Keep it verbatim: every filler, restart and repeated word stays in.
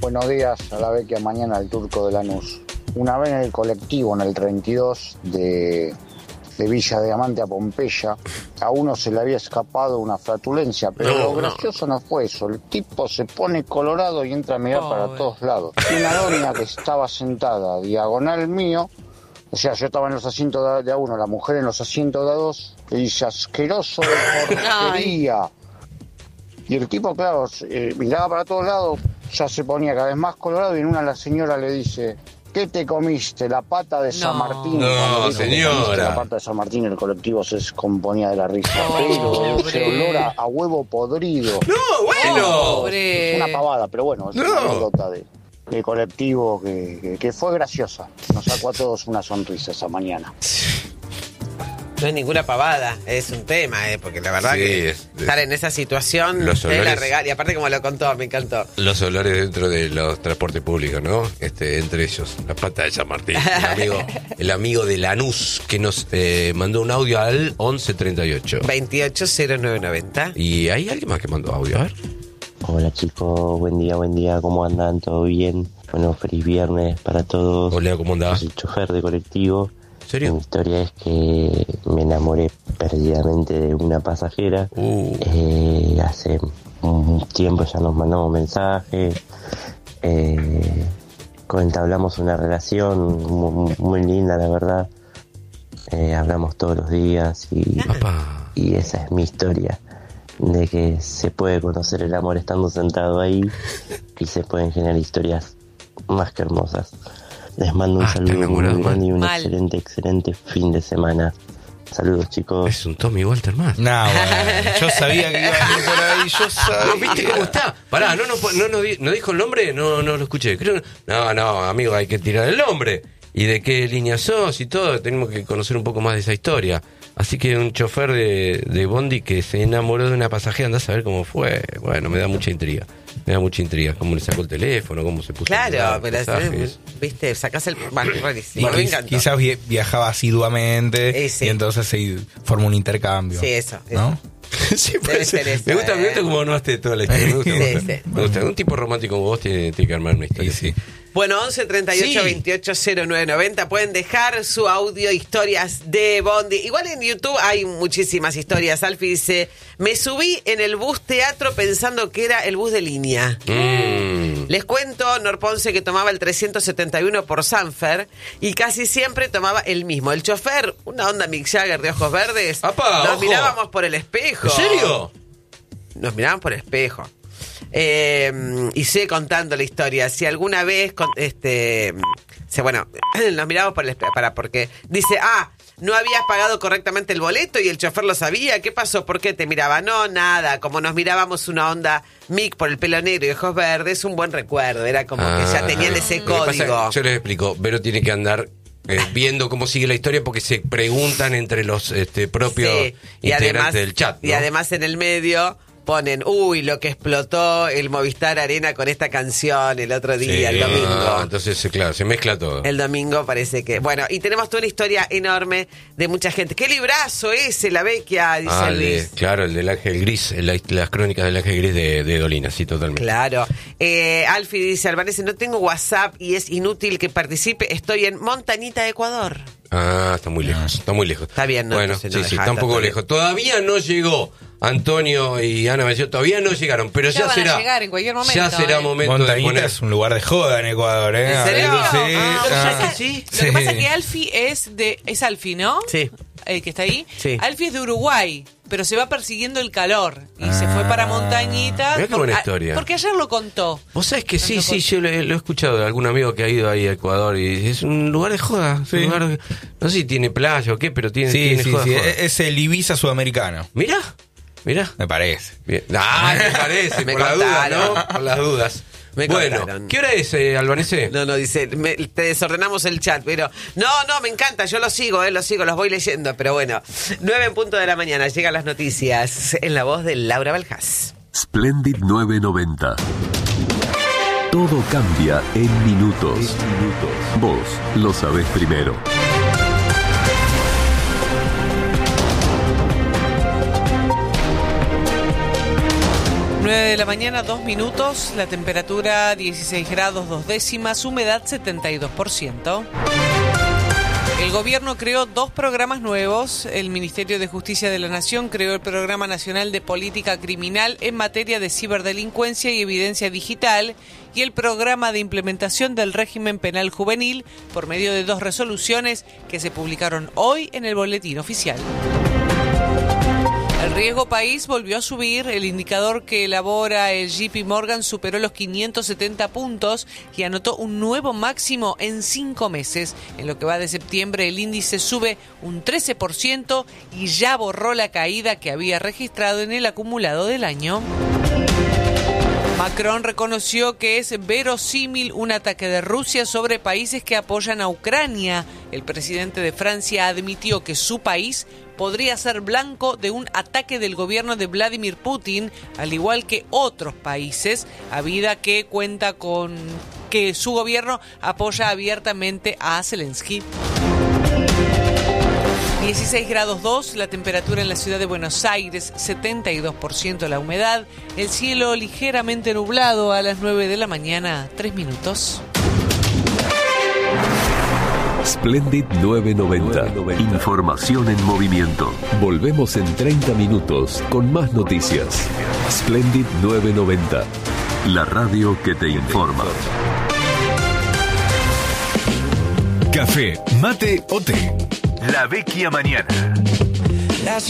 Buenos días, a la vez que mañana el Turco de Lanús. Una vez en el colectivo, en el treinta y dos de, de Villa Diamante a Pompeya, a uno se le había escapado una flatulencia, pero No, lo gracioso no. no fue eso. El tipo se pone colorado y entra a mirar oh, para bueno. todos lados. Y una doña que estaba sentada diagonal mío, o sea, yo estaba en los asientos de a uno, la mujer en los asientos de a dos, le dice, asqueroso de porquería. Y el tipo, claro, eh, miraba para todos lados, ya se ponía cada vez más colorado y en una la señora le dice, ¿qué te comiste? La pata de San No. Martín. No, dijo, señora. La pata de San Martín, el colectivo se descomponía de la risa. Pero ese olor a, a huevo podrido. No, bueno. Pobre. Una pavada, pero bueno, es No. una anécdota de, de colectivo que, que, que fue graciosa. Nos sacó a todos una sonrisa esa mañana. No es ninguna pavada, es un tema, ¿eh? Porque la verdad Sí, que es- estar en esa situación, Los te la olores- regala. Y aparte como lo contó, me encantó. Los olores dentro de los transportes públicos, ¿no? Este, entre ellos, la pata de San Martín. El amigo, el amigo de Lanús que nos eh, mandó un audio al once treinta y ocho. veintiocho cero nueve noventa. ¿Y hay alguien más que mandó audio? A ver. Hola chicos, buen día, buen día, ¿cómo andan? ¿Todo bien? Bueno, feliz viernes para todos. Hola, ¿cómo andás? Soy chofer de colectivo. ¿En serio? Mi historia es que me enamoré perdidamente de una pasajera. Uh. Eh, hace un tiempo ya nos mandamos mensajes. Eh, entablamos una relación muy, muy linda, la verdad. Eh, hablamos todos los días y, Papá. y esa es mi historia. De que se puede conocer el amor estando sentado ahí y se pueden generar historias más que hermosas. Les mando un Ah, está saludo muy enamorado, grande y un mal. excelente, excelente fin de semana. Saludos chicos. Es un Tommy Walter más. No, bueno, yo sabía que iba a venir por ahí, yo sabía. ¿No viste cómo está? Pará, ¿no, no, no, no, di- ¿no dijo el nombre? No, no lo escuché. Creo, no, no, amigo, hay que tirar el nombre. ¿Y de qué línea sos y todo? Tenemos que conocer un poco más de esa historia. Así que un chofer de, de Bondi que se enamoró de una pasajera, andás a ver cómo fue. Bueno, me da mucha intriga. Me da mucha intriga. ¿Cómo le sacó el teléfono? ¿Cómo se puso? Claro, a pero mandar mensajes? es- viste, sacás el... Bueno, rarísimo, Y me quiz- encantó. quizás vi- viajaba asiduamente Eh, sí. y entonces se formó un intercambio. Sí, eso, ¿No? Sí, puede Debe ser. ser eso, me gusta, me gusta eh. cómo armaste toda la historia. Me gusta, Sí, me gusta. sí. Me gusta. Un tipo romántico como vos tiene, tiene que armar una historia. Sí, sí. Bueno, once treinta y ocho Sí. veintiocho cero nueve noventa. Pueden dejar su audio, historias de Bondi. Igual en YouTube hay muchísimas historias. Alfie dice, me subí en el bus teatro pensando que era el bus de línea. Mm. Les cuento, Norponce, que tomaba el trescientos setenta y uno por Sanfer y casi siempre tomaba el mismo. El chofer, una onda Mick Jagger de ojos verdes. ¡Apa, Nos ojo! mirábamos por el espejo. ¿En serio? Nos miraban por el espejo. Eh, y sigue contando la historia. Si alguna vez, con- este, se, bueno, nos miramos por el espejo, para, porque dice, ah, no habías pagado correctamente el boleto y el chofer lo sabía. ¿Qué pasó? ¿Por qué te miraba? No, nada. Como nos mirábamos una onda Mick por el pelo negro y ojos verdes, un buen recuerdo. Era como que ya tenían ese Lo que pasa es que código. yo les explico, Vero tiene que andar eh, viendo cómo sigue la historia porque se preguntan entre los este, propios Sí, y integrantes además, del chat, ¿no? y además en el medio ponen, uy, lo que explotó el Movistar Arena con esta canción el otro día, Sí, el domingo. ah, entonces, eh, claro, se mezcla todo. El domingo parece que... Bueno, y tenemos toda una historia enorme de mucha gente. ¡Qué librazo ese, la Vecchia! Dice Ah, el de- Luis. claro, el del Ángel Gris, el- las crónicas del Ángel Gris de, de Dolina, sí, totalmente. Claro. Eh, Alfie dice, Albanese, no tengo WhatsApp y es inútil que participe. Estoy en Montañita, Ecuador. Ah, está muy lejos, está muy lejos. Está bien, ¿no? Bueno, Entonces sí, no sí, deja, está un poco está lejos. Todavía no llegó Antonio y Ana Mació, todavía no llegaron, pero Ya ya, van a será. llegar en cualquier momento, Ya será eh. momento de Montañita poner. es un lugar de joda en Ecuador, ¿eh? ¿En serio? Sí. Ah, lo que ah. pasa- sí? Lo que pasa es que Alfie es de... Es Alfie, ¿no? Sí. El que está ahí. Sí. Alfie es de Uruguay, pero se va persiguiendo el calor. Y se Ah. fue para Montañita. Mirá qué buena por- historia. a- Porque ayer lo contó. Vos sabés que sí, Lo sí, contó. yo lo, he lo he escuchado de algún amigo que ha ido ahí a Ecuador y es un lugar de joda. Es un Sí. lugar de- no sé si tiene playa o qué, pero tiene, Sí, tiene sí, joda, sí. joda. Es es el Ibiza sudamericano, Mirá, mirá. me parece. Bien. Ah, me parece, Me por las dudas, contaron. ¿no? Por las dudas. Me bueno, contaron. ¿qué hora es, eh, Albanese? No, no, dice, me- te desordenamos el chat, pero... No, no, me encanta, yo lo sigo, eh, lo sigo, los voy leyendo, pero bueno. Nueve en punto de la mañana, llegan las noticias en la voz de Laura Baljás. Splendid nueve noventa. Todo cambia en minutos. Vos lo sabés primero. nueve de la mañana, dos minutos, la temperatura dieciséis grados, dos décimas, humedad setenta y dos por ciento. El gobierno creó dos programas nuevos. El Ministerio de Justicia de la Nación creó el Programa Nacional de Política Criminal en materia de ciberdelincuencia y evidencia digital y el Programa de Implementación del Régimen Penal Juvenil por medio de dos resoluciones que se publicaron hoy en el Boletín Oficial. El riesgo país volvió a subir. El indicador que elabora el J P Morgan superó los quinientos setenta puntos y anotó un nuevo máximo en cinco meses. En lo que va de septiembre, el índice sube un trece por ciento y ya borró la caída que había registrado en el acumulado del año. Macron reconoció que es verosímil un ataque de Rusia sobre países que apoyan a Ucrania. El presidente de Francia admitió que su país podría ser blanco de un ataque del gobierno de Vladimir Putin, al igual que otros países, habida que cuenta con que su gobierno apoya abiertamente a Zelensky. dieciséis grados dos, la temperatura en la ciudad de Buenos Aires, setenta y dos por ciento la humedad, el cielo ligeramente nublado a las nueve de la mañana, tres minutos. Splendid nueve noventa. Información en movimiento. Volvemos en treinta minutos con más noticias. Splendid nueve noventa. La radio que te informa. Café, mate o té. La Vecchia Mañana.